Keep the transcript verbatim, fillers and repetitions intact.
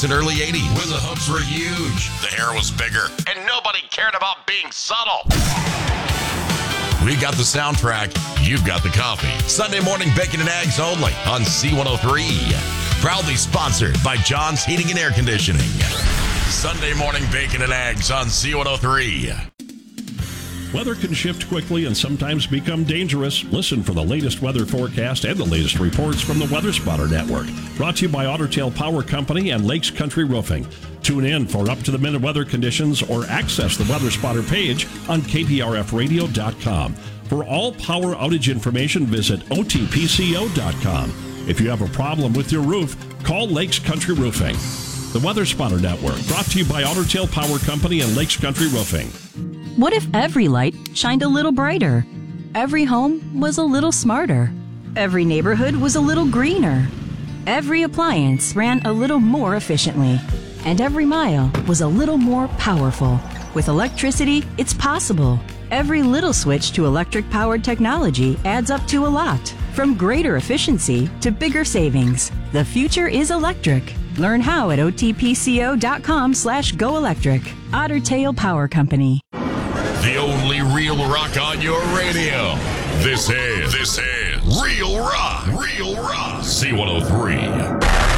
and early eighties when the hooks were huge, the hair was bigger, and nobody cared about being subtle. We got the soundtrack, you've got the coffee. Sunday morning bacon and eggs only on C one oh three. Proudly sponsored by John's Heating and Air Conditioning. Sunday morning bacon and eggs on C one oh three. Weather can shift quickly and sometimes become dangerous. Listen for the latest weather forecast and the latest reports from the Weather Spotter Network. Brought to you by Otter Tail Power Company and Lakes Country Roofing. Tune in for up-to-the-minute weather conditions or access the Weather Spotter page on K P R F radio dot com. For all power outage information, visit O T P C O dot com. If you have a problem with your roof, call Lakes Country Roofing. The Weather Spotter Network, brought to you by Otter Tail Power Company and Lakes Country Roofing. What if every light shined a little brighter? Every home was a little smarter. Every neighborhood was a little greener. Every appliance ran a little more efficiently. And every mile was a little more powerful. With electricity, it's possible. Every little switch to electric-powered technology adds up to a lot. From greater efficiency to bigger savings. The future is electric. Learn how at O T P C O dot com slash go electric. Otter Tail Power Company. The only real rock on your radio. This is, this is Real Rock, Real Rock, C one oh three.